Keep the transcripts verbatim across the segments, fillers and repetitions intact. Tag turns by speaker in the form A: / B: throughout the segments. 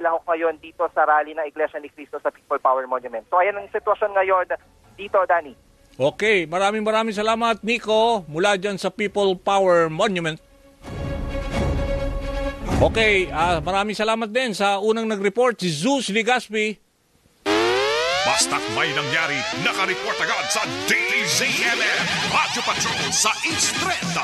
A: sila ho ngayon dito sa rally ng Iglesia ni Cristo sa People Power Monument. So ayan ang sitwasyon ngayon dito, Danny.
B: Okay, maraming maraming salamat, Nico, mula dyan sa People Power Monument. Okay, uh, maraming salamat din sa unang nag-report, si Zeus Ligaspi.
C: Basta't may nangyari, nakareport agad sa D Z M M Radio Patrol sa East Trenta.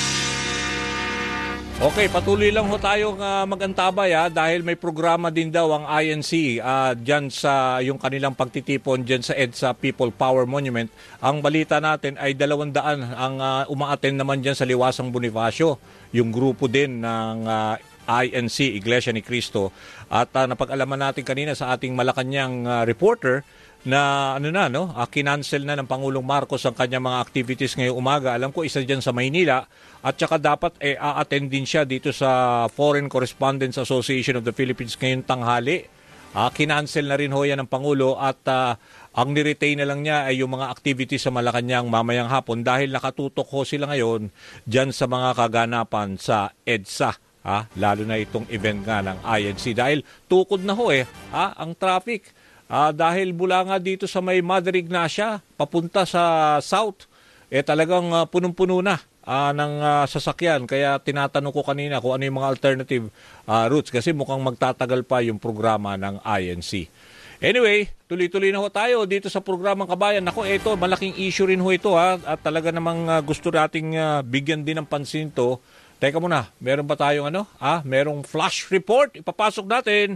B: Okay, patuloy lang ho tayong uh, mag-antabay ha, dahil may programa din daw ang I N C uh, dyan sa yung kanilang pagtitipon dyan sa EDSA People Power Monument. Ang balita natin ay dalawang daan ang uh, uma-attend naman dyan sa Liwasang Bonifacio, yung grupo din ng uh, I N C, Iglesia ni Cristo. At uh, napag-alaman natin kanina sa ating Malacanang uh, reporter na ano na no, uh, kinancel na ng Pangulong Marcos ang kanyang mga activities ngayong umaga. Alam ko isa diyan sa Maynila at saka dapat eh a-attend din siya dito sa Foreign Correspondents Association of the Philippines ngayong tanghali. Uh, kinancel na rin ho yan ng Pangulo at uh, ang niretain na lang niya ay yung mga activities sa Malacanang mamayang hapon dahil nakatutok ho sila ngayon diyan sa mga kaganapan sa EDSA. Ha? Lalo na itong event nga ng I N C dahil tukod na ho eh ha? Ang traffic. Uh, dahil mula nga dito sa may Mother Ignacia, papunta sa south, eh talagang uh, punong-puno na uh, ng uh, sasakyan. Kaya tinatanong ko kanina kung ano yung mga alternative uh, routes kasi mukhang magtatagal pa yung programa ng I N C. Anyway, tuloy-tuloy na ho tayo dito sa programang Kabayan. Ako, ito, malaking issue rin ho ito ha, at talaga namang uh, gusto nating uh, bigyan din ng pansin to. Teka muna, meron ba tayong ano? Ah, merong flash report? Ipapasok natin.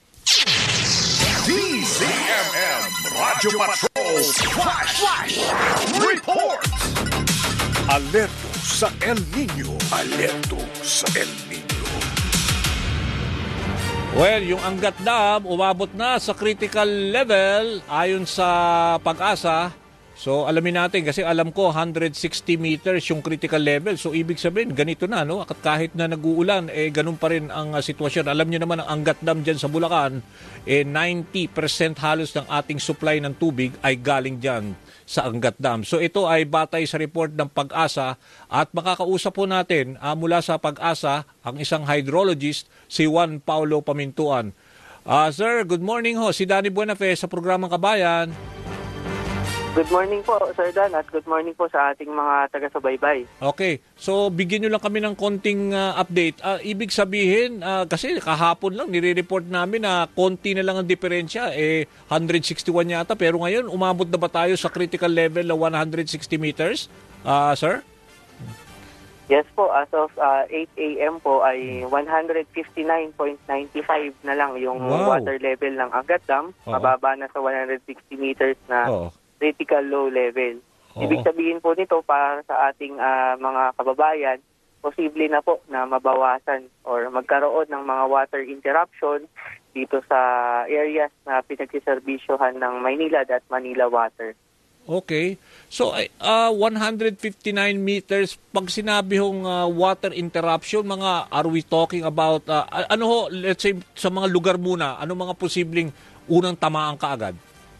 C: D Z M M Radio Patrol Flash, Flash Report. Alerto sa El Nino. Alerto sa El Nino.
B: Well, yung Angat Dam umabot na sa critical level ayon sa Pag-asa. So alamin natin kasi alam ko one hundred sixty meters yung critical level. So ibig sabihin ganito na no, at kahit na nag-uulan eh ganun pa rin ang uh, sitwasyon. Alam niyo naman ang Angat Dam diyan sa Bulacan, eh ninety percent halos ng ating supply ng tubig ay galing diyan sa Angat Dam. So ito ay batay sa report ng Pag-asa at makakausap po natin uh, mula sa Pag-asa ang isang hydrologist, si Juan Paulo Pamintuan. Uh, sir, good morning ho. Si Danny Buenafe sa programang Kabayan.
D: Good morning po, Sir Dan, at good morning po sa ating mga taga-subaybay.
B: Okay, so bigyan nyo lang kami ng konting uh, update. Uh, ibig sabihin, uh, kasi kahapon lang nire-report namin na konti na lang ang diferensya, eh one hundred sixty-one yata, pero ngayon umabot na ba tayo sa critical level na one hundred sixty meters, uh, sir?
D: Yes po, as of uh, eight a m po ay one hundred fifty-nine point nine five na lang yung
B: wow.
D: water level ng Angat Dam,
B: Oo.
D: mababa na sa one hundred sixty meters na
B: Oo.
D: critical low level.
B: Oo.
D: Ibig sabihin po nito para sa ating uh, mga kababayan, posible na po na mabawasan or magkaroon ng mga water interruption dito sa areas na pinagsiservisyohan ng Maynilad at Manila Water.
B: Okay. So, uh, one hundred fifty-nine meters, pag sinabi hong uh, water interruption, mga are we talking about, uh, ano ho, let's say, sa mga lugar muna, ano mga posibleng unang tamaan kaagad?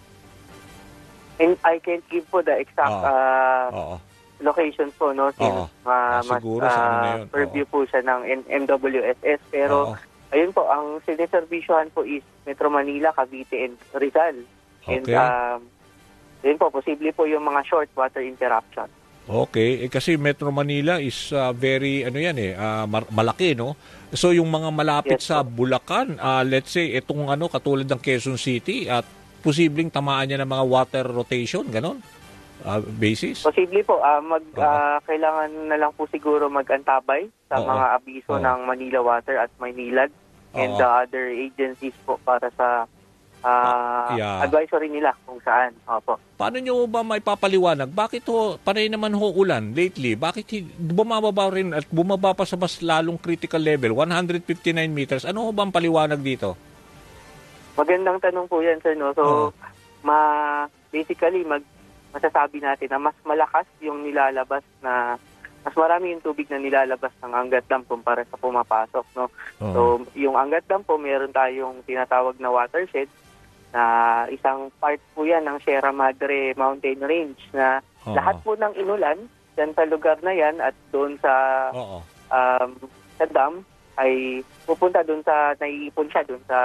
D: And I can't give po the exact
B: Oo.
D: uh,
B: Oo.
D: locations po, no?
B: Oo.
D: Since
B: Ah,
D: ma- mas
B: siguro sa ano na
D: uh,
B: yun.
D: purview
B: Oo.
D: po siya ng M W S S. Pero,
B: Oo.
D: ayun po, ang siniservisyohan po is Metro Manila, Cavite, and Rizal. And,
B: Okay.
D: um, ayun po, posible po yung mga short water interruption.
B: Okay, eh, kasi Metro Manila is uh, very, ano yan eh, uh, mar- malaki, no? So, yung mga malapit
D: Yes,
B: sa
D: po.
B: Bulacan, uh, let's say, itong ano, katulad ng Quezon City, at posibleng tamaan niya ng mga water rotation, ganon? Uh, basis?
D: Posible po, ah, mag,
B: Oo.
D: ah, kailangan na lang po siguro mag-antabay sa
B: Oo.
D: mga abiso
B: Oo.
D: ng Manila Water at Maynilad and
B: Oo.
D: the other agencies po para sa ah,
B: Yeah.
D: advisory nila kung saan. Opo.
B: Paano nyo ba maipapaliwanag? Bakit ho, panay naman ho ulan lately? Bakit hi- bumababa rin at bumaba pa sa mas lalong critical level, one hundred fifty-nine meters? Ano ho ba ang paliwanag dito?
D: Magandang tanong po yan, sir. No?
B: Oo.
D: So, ma basically, mag masasabi natin na mas malakas yung nilalabas na mas marami yung tubig na nilalabas ng Angat Dam kumpara sa pumapasok. No?
B: Oo.
D: So, yung Angat Dam po, meron tayong tinatawag na watershed na isang part po yan ng Sierra Madre Mountain Range na
B: Oo.
D: lahat po ng inulan dyan sa lugar na yan at doon sa
B: Oo.
D: um, sa dam ay pupunta doon sa, naiipon siya doon sa